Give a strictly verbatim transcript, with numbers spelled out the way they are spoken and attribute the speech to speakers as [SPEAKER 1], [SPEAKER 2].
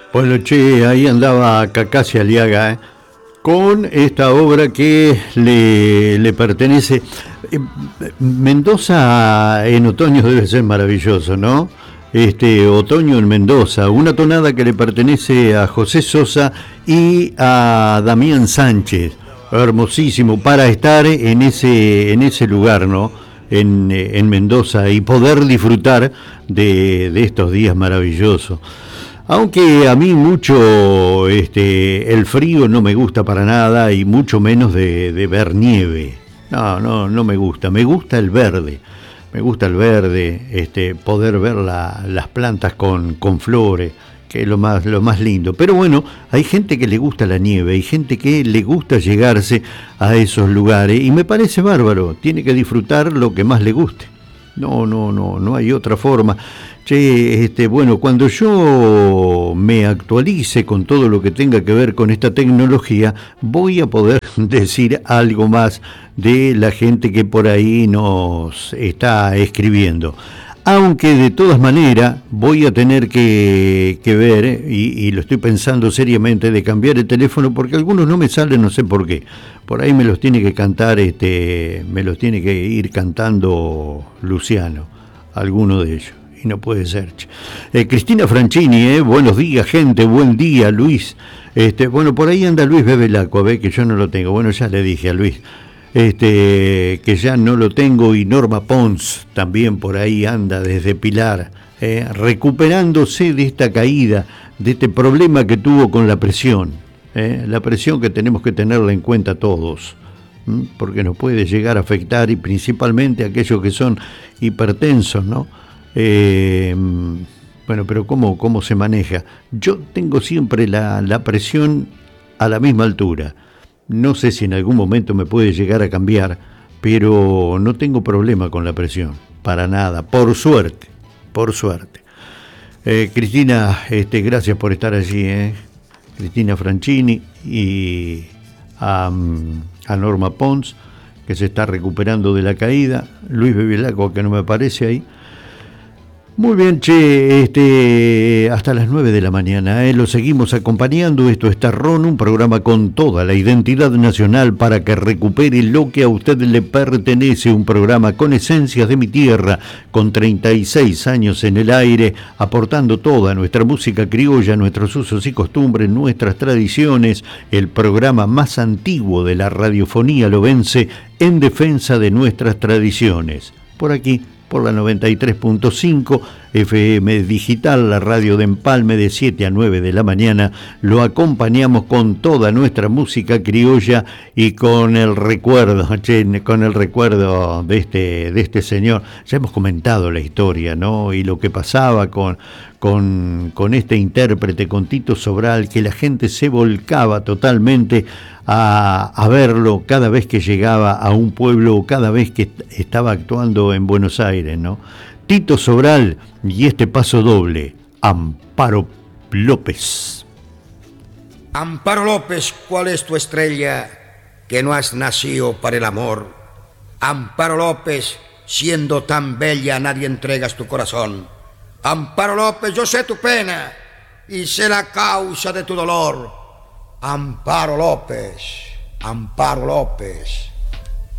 [SPEAKER 1] Bueno, che, ahí andaba Cacassi Aliaga, ¿eh? Con esta obra que le, le pertenece. Eh, Mendoza en otoño debe ser maravilloso, ¿no? Este otoño en Mendoza, una tonada que le pertenece a José Sosa y a Damián Sánchez. Hermosísimo para estar en ese en ese lugar, ¿no? En, en Mendoza y poder disfrutar de, de estos días maravillosos. Aunque a mí mucho este, el frío no me gusta para nada y mucho menos de, de ver nieve. No, no, no me gusta. Me gusta el verde. Me gusta el verde, este, poder ver la, las plantas con, con flores, que es lo más, lo más lindo. Pero bueno, hay gente que le gusta la nieve, hay gente que le gusta llegarse a esos lugares y me parece bárbaro. Tiene que disfrutar lo que más le guste. No, no, no, no hay otra forma. Che, este, bueno, cuando yo me actualice con todo lo que tenga que ver con esta tecnología, voy a poder decir algo más de la gente que por ahí nos está escribiendo. Aunque de todas maneras voy a tener que, que ver, y, y lo estoy pensando seriamente, de cambiar el teléfono, porque algunos no me salen, no sé por qué. Por ahí me los tiene que cantar, este, me los tiene que ir cantando Luciano, alguno de ellos. Y no puede ser. Eh, Cristina Franchini, eh, buenos días, gente, buen día, Luis. Este, bueno, por ahí anda Luis Bebelaco, a ver que yo no lo tengo. Bueno, ya le dije a Luis. Este, que ya no lo tengo, y Norma Pons también por ahí anda desde Pilar, eh, recuperándose de esta caída, de este problema que tuvo con la presión, eh, la presión que tenemos que tenerla en cuenta todos, ¿m? Porque nos puede llegar a afectar, y principalmente a aquellos que son hipertensos, ¿no? Eh, bueno, pero ¿cómo, cómo se maneja? Yo tengo siempre la, la presión a la misma altura. No sé si en algún momento me puede llegar a cambiar, pero no tengo problema con la presión, para nada, por suerte, por suerte. Eh, Cristina, este, gracias por estar allí, eh. Cristina Franchini, y a, a Norma Pons, que se está recuperando de la caída, Luis Bebelaco, que no me aparece ahí. Muy bien, che, este, hasta las nueve de la mañana, ¿eh? Lo seguimos acompañando. Esto es Terrón, un programa con toda la identidad nacional para que recupere lo que a usted le pertenece, un programa con esencias de mi tierra, con treinta y seis años en el aire, aportando toda nuestra música criolla, nuestros usos y costumbres, nuestras tradiciones, el programa más antiguo de la radiofonía lobense en defensa de nuestras tradiciones. Por aquí, por la noventa y tres punto cinco F M Digital, la radio de Empalme, de siete a nueve de la mañana. Lo acompañamos con toda nuestra música criolla y con el recuerdo, che, con el recuerdo de este, de este señor. Ya hemos comentado la historia, ¿no? Y lo que pasaba con, con, con este intérprete, con Tito Sobral, que la gente se volcaba totalmente A, a verlo cada vez que llegaba a un pueblo o cada vez que estaba actuando en Buenos Aires, ¿no? Tito Sobral y este paso doble, Amparo López.
[SPEAKER 2] Amparo López, ¿cuál es tu estrella que no has nacido para el amor? Amparo López, siendo tan bella, nadie entregas tu corazón. Amparo López, yo sé tu pena y sé la causa de tu dolor. Amparo López, Amparo López.